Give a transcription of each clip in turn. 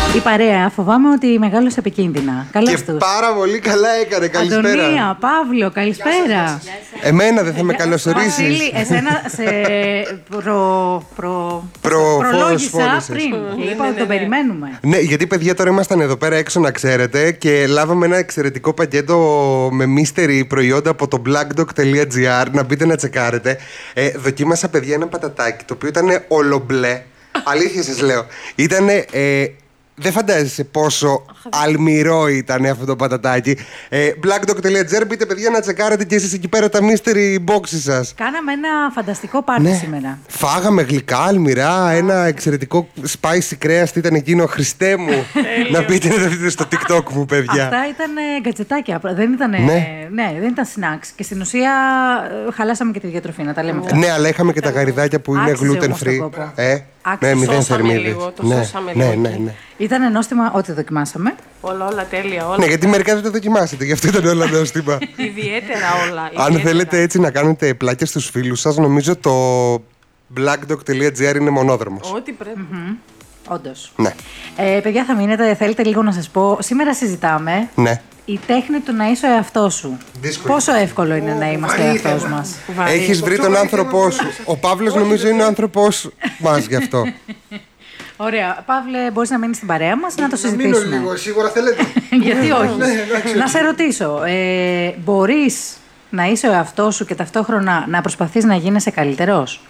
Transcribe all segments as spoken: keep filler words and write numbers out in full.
Η παρέα φοβάμαι ότι μεγάλωσε επικίνδυνα. Καλώς Και τους. πάρα πολύ καλά έκανε. Καλησπέρα. Αντωνία, Παύλο, καλησπέρα. Εμένα δεν θα με καλωσορίσεις. Βασίλη, εσένα σε προ, προ, Προ- προλόγησα φόλησες. πριν και είπα ότι τον περιμένουμε. Ναι, γιατί παιδιά τώρα ήμασταν εδώ πέρα έξω να ξέρετε και λάβαμε ένα εξαιρετικό πακέτο με mystery προϊόντα από το blackdog.gr. Να μπείτε να τσεκάρετε. Ε, δοκίμασα παιδιά ένα πατατάκι το οποίο ήταν ολομπλε. Αλήθεια σας λέω. Ήτανε. Ε, Δεν φαντάζεσαι πόσο αλμυρό ήταν αυτό το πατατάκι. Ε, blackdog.gr, μπείτε παιδιά να τσεκάρετε και εσείς εκεί πέρα τα mystery boxes σας. Κάναμε ένα φανταστικό πάρτι Ναι. σήμερα. Φάγαμε γλυκά, αλμυρά, ένα εξαιρετικό spicy κρέας. Τι ήταν εκείνο, Χριστέ μου. Να μπείτε να το δείτε στο TikTok μου, παιδιά. Αυτά ήταν ε, γκατζετάκια. Δεν ήταν, Ναι. ναι, δεν ήταν snacks. Και στην ουσία ε, χαλάσαμε και τη διατροφή, να τα λέμε αυτά. Ναι, αλλά είχαμε και τα γαριδάκια που είναι Άξιζε gluten όμως τον free. κόπο. Ε, Άξιζε. ναι, μηδέν Σώσαμε θερμίδες. λίγο, το Ναι, σώσαμε ναι, λίγο ναι, εκεί. ναι. Ήταν νόστιμα ό,τι δοκιμάσαμε. Όλα, όλα τέλεια. Όλα. Ναι, γιατί μερικά δεν το δοκιμάσετε, γι' αυτό ήταν όλα νόστιμα. Ιδιαίτερα όλα. Αν ιδιαίτερα. θέλετε έτσι να κάνετε πλάκια στους φίλους σας, νομίζω το blackdog.gr είναι μονόδρομος. Ό,τι πρέπει. Όντως. Ναι, Ε, παιδιά, θα μείνετε. Θέλετε λίγο να σας πω. Σήμερα συζητάμε ναι. η τέχνη του να είσαι ο εαυτός σου. Δύσκολο. Πόσο εύκολο είναι να είμαστε ο βαρύ εαυτός θέμα. μας. Βαρύ. Έχεις βρει τον άνθρωπό σου. Ο Παύλος νομίζω είναι ο άνθρωπός μας γι' αυτό. Ωραία. Παύλε, μπορείς να μείνεις στην παρέα μας να το Να μείνω συζητήσουμε. λίγο, σίγουρα θέλετε. Γιατί όχι. Ναι, εντάξει. Να σε ρωτήσω, ε, μπορείς να είσαι ο εαυτός σου και ταυτόχρονα να προσπαθείς να γίνεσαι καλύτερος?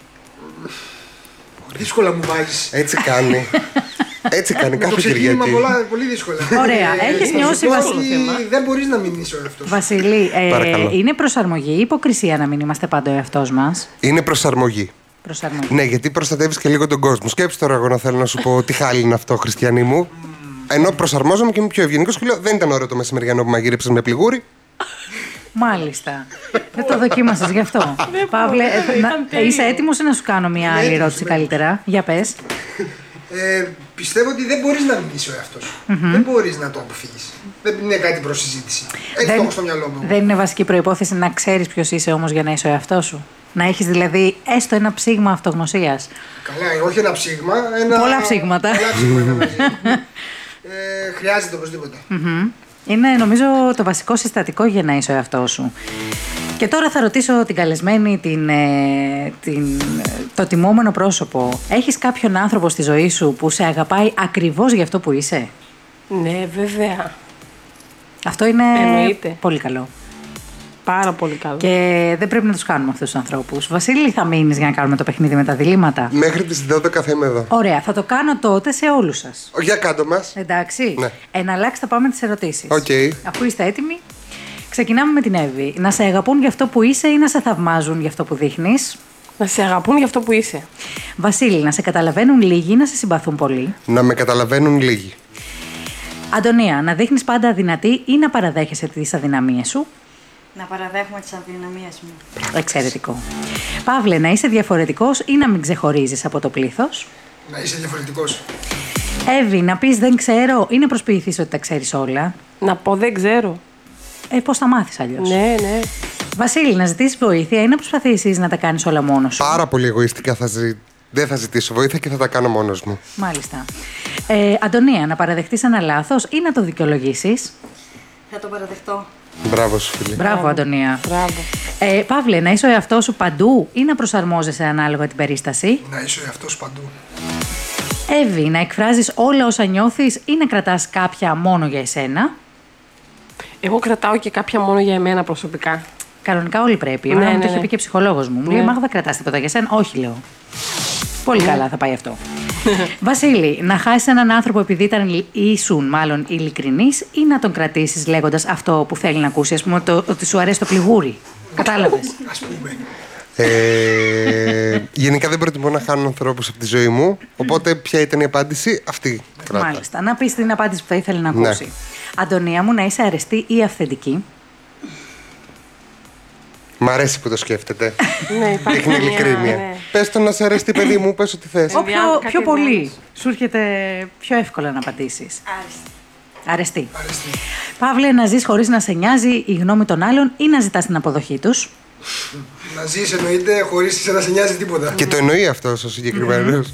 Δύσκολα μου βάζεις. Έτσι κάνει. Έτσι κάνει Με το κάθε ξεκίνημα Κυριακή. πολλά, πολύ δύσκολα. Ωραία. Ε, Έχεις θα νιώσει, σου πω Βασίλη, ότι δεν μπορείς να μην είσαι ο εαυτός σου. Βασίλη, ε, Παρακαλώ. είναι προσαρμογή ή υποκρισία να μην είμαστε πάντα ο εαυτός μας? Είναι προσαρμογή. Προσαρμογή. Ναι, γιατί προστατεύεις και λίγο τον κόσμο. Σκέψου τώρα εγώ να θέλω να σου πω τι χάλι είναι αυτό, Χριστιανή μου. Ενώ προσαρμόζομαι και είμαι πιο ευγενικός και λέω δεν ήταν ωραίο το μεσημεριανό που μαγείρεψες με πληγούρι. Μάλιστα. Δεν το δοκίμασες γι' αυτό. Παύλε, ε, να- τέλειο. είσαι έτοιμος ή να σου κάνω μια άλλη έτοιμος, ερώτηση είμαι καλύτερα? Για πες. Ε, πιστεύω ότι δεν μπορείς να μην είσαι ο εαυτός σου. Δεν μπορείς να το αποφύγεις. Δεν είναι κάτι προς συζήτηση. Έτσι το έχω στο μυαλό μου. δεν είναι βασική προϋπόθεση να ξέρεις ποιος είσαι όμως για να είσαι ο εαυτός σου? Να έχεις δηλαδή έστω ένα ψήγμα αυτογνωσίας. Καλά, όχι ένα ψήγμα. Ένα... Πολλά ψήγματα. Πολλά ψήγματα μαζί. ε, χρειάζεται οπωσδήποτε. Είναι νομίζω το βασικό συστατικό για να είσαι ο εαυτός σου. Και τώρα θα ρωτήσω την καλεσμένη, την, ε, την, ε, το τιμόμενο πρόσωπο. Έχεις κάποιον άνθρωπο στη ζωή σου που σε αγαπάει ακριβώς για αυτό που είσαι? Ναι, βέβαια. Αυτό είναι Εννοείται. πολύ καλό. Πάρα πολύ καλό. Και δεν πρέπει να τους κάνουμε αυτούς τους ανθρώπους. Βασίλη, θα μείνεις για να κάνουμε το παιχνίδι με τα διλήμματα? Μέχρι τις δώδεκα θα είμαι εδώ. Ωραία, θα το κάνω τότε σε όλους σας. Για κάτω μας. Εντάξει. Ναι. Εναλλάξτε, θα πάμε τις ερωτήσεις. Οκ. Αφού είστε έτοιμοι, ξεκινάμε με την Εύη. Να σε αγαπούν για αυτό που είσαι ή να σε θαυμάζουν για αυτό που δείχνεις? Να σε αγαπούν για αυτό που είσαι. Βασίλη, να σε καταλαβαίνουν λίγοι ή να σε συμπαθούν πολύ? Να με καταλαβαίνουν λίγοι. Αντωνία, να δείχνεις πάντα δυνατή ή να παραδέχεσαι τις αδυναμίες σου? Να παραδέχομαι τις αδυναμίες μου. Εξαιρετικό. Παύλε, να είσαι διαφορετικός ή να μην ξεχωρίζεις από το πλήθος? Να είσαι διαφορετικός. Εύη, να πεις δεν ξέρω ή να προσποιηθείς ότι τα ξέρεις όλα? Να πω δεν ξέρω. Ε, πώς θα μάθεις αλλιώς? Ναι, ναι. Βασίλη, να ζητήσεις βοήθεια ή να προσπαθήσεις να τα κάνεις όλα μόνος σου? Πάρα πολύ εγωιστικά θα ζη... δεν θα ζητήσω βοήθεια και θα τα κάνω μόνος μου. Μάλιστα. Ε, Αντωνία, να παραδεχτείς ένα λάθος ή να το δικαιολογήσεις? Θα το παραδεχτώ. Μπράβο σου, φίλε. Μπράβο, Αντωνία. Μπράβο. Ε, Παύλε, να είσαι ο εαυτός σου παντού ή να προσαρμόζεσαι ανάλογα την περίσταση? Να είσαι ο εαυτός παντού. Εύη, να εκφράζεις όλα όσα νιώθεις ή να κρατάς κάποια μόνο για εσένα? Εγώ κρατάω και κάποια μόνο για εμένα προσωπικά. Κανονικά όλοι πρέπει. Ναι, Εμένα μου ναι, το είχε ναι. πει και ψυχολόγος μου. Μου λέει, Ναι. Μάγδα, κρατάς τίποτα για σένα? Όχι, λέω. Πολύ καλά θα πάει αυτό. Βασίλη, να χάσεις έναν άνθρωπο επειδή ήταν, ήσουν μάλλον ειλικρινής ή να τον κρατήσεις λέγοντας αυτό που θέλει να ακούσει, ας πούμε το, ότι σου αρέσει το πληγούρι? Κατάλαβες? Ας πούμε. Ε, γενικά δεν προτιμώ να χάνω ανθρώπους από τη ζωή μου. Οπότε ποια ήταν η απάντηση? Αυτή. Κράτα. Μάλιστα. Να πεις την απάντηση που θα ήθελε να Ναι. ακούσει. Αντωνία μου, να είσαι αρεστή ή αυθεντική? Μ' αρέσει που το σκέφτεται. Ναι, υπάρχει Δείχνει μια- ειλικρίνεια. ναι. Πες το να σε αρέσει, παιδί μου, πες ό,τι θες. Όποιο Ενδιάμεσα, πιο κάτι πολύ ενδιάμεσα. σου έρχεται πιο εύκολα να απαντήσεις. Άριστη. Αρεστή. Αρεστή. Παύλε, να ζεις χωρίς να σε νοιάζει η γνώμη των άλλων ή να ζητάς την αποδοχή τους? Να ζεις εννοείται χωρίς να σε νοιάζει τίποτα. Και το εννοεί αυτός ο συγκεκριμένος.